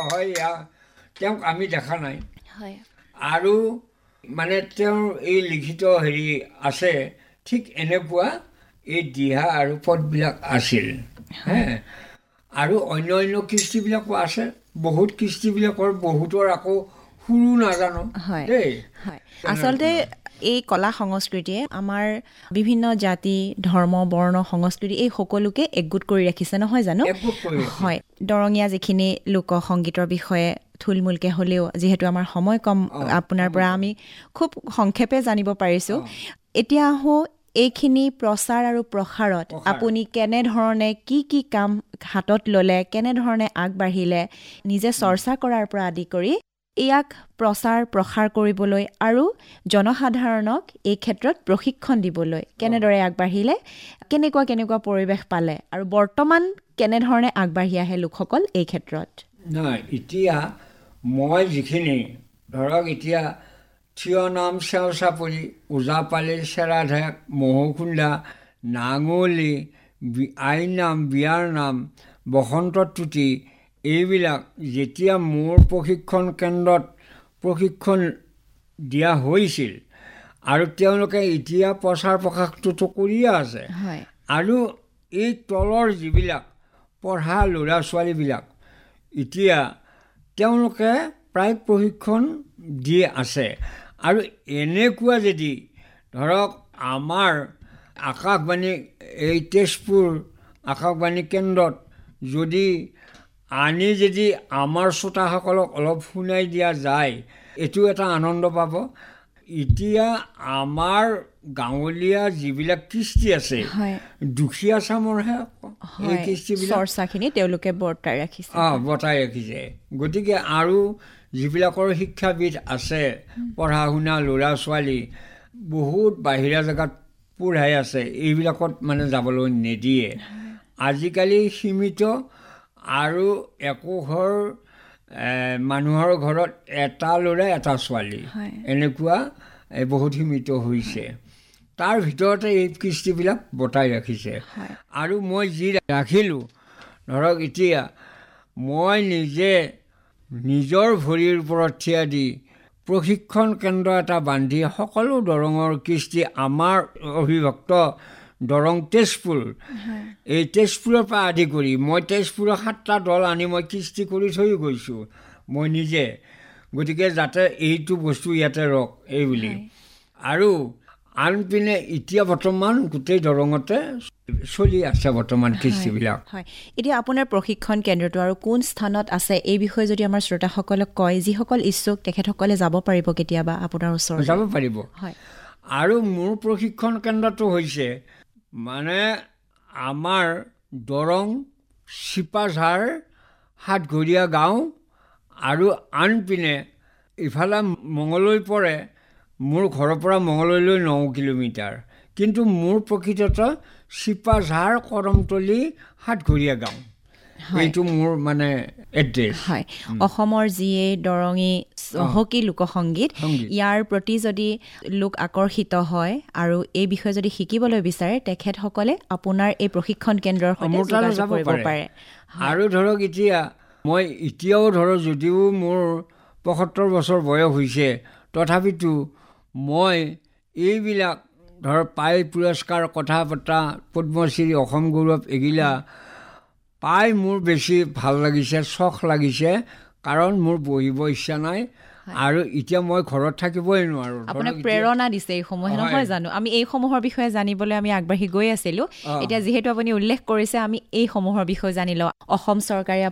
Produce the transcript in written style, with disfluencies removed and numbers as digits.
হয় তেওঁক আমি দেখা নাই হয় আৰু মানে তেওঁৰ এই লিখিত হেৰি আছে ঠিক এনেকুৱা এই দিহা আৰু পদবিলাক আছিল হে আৰু অন্য অন্য কৃষ্টিবিলাকো আছে বহুত কৃষ্টিবিলাকৰ বহুতৰ আকৌ সুৰো নাজানো দেই হয় আচলতে এই কলা সংস্কৃতিয়ে আমাৰ বিভিন্ন জাতি ধৰ্ম বৰ্ণ সংস্কৃতি এই সকলোকে একগোট কৰি ৰাখিছে নহয় জানো হয় দৰঙীয়া যিখিনি লোক সংগীতৰ বিষয়ে থুলমূলকৈ হ'লেও যিহেতু আমাৰ সময় কম আপোনাৰ পৰা আমি খুব সংক্ষেপে জানিব পাৰিছোঁ এতিয়া আহোঁ এইখিনি প্ৰচাৰ আৰু প্ৰসাৰত আপুনি কেনেধৰণে কি কাম হাতত ল'লে কেনেধৰণে আগবাঢ়িলে নিজে চৰ্চা কৰাৰ পৰা আদি কৰি ইয়াক প্ৰচাৰ প্ৰসাৰ কৰিবলৈ আৰু জনসাধাৰণক এই ক্ষেত্ৰত প্ৰশিক্ষণ দিবলৈ কেনেদৰে আগবাঢ়িলে কেনেকুৱা পৰিৱেশ পালে আৰু বৰ্তমান কেনেধৰণে আগবাঢ়ি আহে লোকসকল এই ক্ষেত্ৰত নাই এতিয়া মই যিখিনি ধৰক এতিয়া থিয় নাম চেও চাপৰি ওজাপালি চেৰাঢেক মহৌখুন্দা নাঙলি আইনাম বিয়াৰ নাম বসন্ত তুতি এইবিলাক যেতিয়া মোৰ প্ৰশিক্ষণ কেন্দ্ৰত প্ৰশিক্ষণ দিয়া হৈছিল আৰু তেওঁলোকে এতিয়া প্ৰচাৰ প্ৰসাৰটোতো কৰিয়ে আছে আৰু এই তলৰ যিবিলাক পঢ়া ল'ৰা ছোৱালীবিলাক এতিয়া তেওঁলোকে প্ৰায় প্ৰশিক্ষণ দি আছে আৰু এনেকুৱা যদি ধৰক আমাৰ আকাশবাণী এই তেজপুৰ আকাশবাণী কেন্দ্ৰত যদি আনি যদি আমাৰ শ্ৰোতাসকলক অলপ শুনাই দিয়া যায় এইটো এটা আনন্দ পাব এতিয়া আমাৰ গাঁৱলীয়া যিবিলাক কৃষ্টি আছে দুখীয়া চামৰহে এই কৃষ্টিবিলাক চৰ্চাখিনি তেওঁলোকে বৰ্তাই ৰাখিছে গতিকে আৰু যিবিলাকৰ শিক্ষাবিদ আছে পঢ়া শুনা ল'ৰা ছোৱালী বহুত বাহিৰা জেগাত পঢ়াই আছে এইবিলাকত মানে যাবলৈ নিদিয়ে আজিকালি সীমিত আৰু একোঘৰ মানুহৰ ঘৰত এটা ল'ৰা এটা ছোৱালী এনেকুৱা বহুত সীমিত হৈছে তাৰ ভিতৰতে এই কৃষ্টিবিলাক বটাই ৰাখিছে আৰু মই যি ৰাখিলোঁ ধৰক এতিয়া মই নিজে নিজৰ ভৰিৰ ওপৰত থিয় দি প্ৰশিক্ষণ কেন্দ্ৰ এটা বান্ধি সকলো দৰঙৰ কৃষ্টি আমাৰ অবিভক্ত দৰং তেজপুৰ এই তেজপুৰৰ পৰা আদি কৰি মই তেজপুৰৰ 7টা দল আনি মই কৃষ্টি কৰি থৈ গৈছোঁ মই নিজে গতিকে যাতে এইটো বস্তু ইয়াতে ৰওক এই বুলি আৰু আনপিনে এতিয়া বৰ্তমান গোটেই দৰঙতে চলি আছে বৰ্তমান কৃষ্টিবিলাক এতিয়া আপোনাৰ প্ৰশিক্ষণ কেন্দ্ৰটো আৰু কোন স্থানত আছে এই বিষয়ে যদি আমাৰ শ্ৰোতাসকলক কয় যিসকল ইচ্ছুক তেখেতসকলে যাব পাৰিব কেতিয়াবা আপোনাৰ ওচৰত যাব পাৰিব আৰু মোৰ প্ৰশিক্ষণ কেন্দ্ৰটো হৈছে মানে আমাৰ দৰং চিপাঝাৰ সাতঘৰীয়া গাঁও আৰু আনপিনে ইফালে মঙলৈ পৰে মোৰ ঘৰৰ পৰা মঙলৈলৈ 9 কিলোমিটাৰ কিন্তু মোৰ প্ৰকৃততে চিপাঝাৰ কৰমতলী সাতঘৰীয়া গাঁও এইটো মোৰ মানে এড্ৰেছ অসমৰ যিয়ে দৰঙী চহকী লোকসংগীত ইয়াৰ প্ৰতি যদি লোক আকৰ্ষিত হয় আৰু এই বিষয়ে যদি শিকিবলৈ বিচাৰে তেখেতসকলে আপোনাৰ এই প্ৰশিক্ষণ কেন্দ্ৰৰ সৈতে যোগাযোগ কৰিব পাৰে আৰু ধৰক এতিয়া মই এতিয়াও ধৰক যদিও মোৰ 75 বছৰ বয়স হৈছে তথাপিতো মই এইবিলাক ধৰ পাই পুৰস্কাৰ কথা বতৰা পদ্মশ্ৰী অসম গৌৰৱ এগিলা পাই মোৰ বেছি ভাল লাগিছে চখ লাগিছে কাৰণ মোৰ বহিব ইচ্ছা নাই আৰু এতিয়া মই ঘৰত থাকিবই নোৱাৰোঁ আপোনাক প্ৰেৰণা দিছে এইসমূহে নহয় জানো আমি এইসমূহৰ বিষয়ে জানিবলৈ আমি আগবাঢ়ি গৈ আছিলোঁ এতিয়া যিহেতু আপুনি উল্লেখ কৰিছে আমি এইসমূহৰ বিষয়ে জানি লওঁ অসম চৰকাৰে